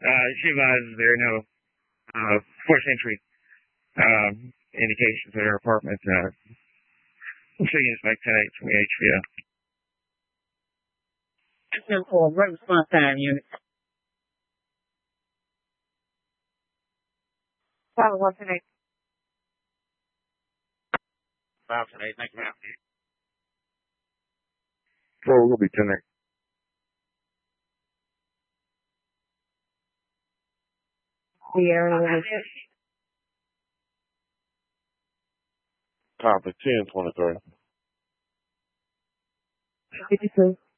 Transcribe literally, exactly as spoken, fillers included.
Uh, she advises there are no uh, forced entry um, indications at her apartment. Uh, Continues by ten eight from the H V O. ten four, right response time, unit. Five one ten eight. Five ten eight, thank you, ma'am. So we'll be ten eight. Sierra. Copy ten twenty three. fifty two.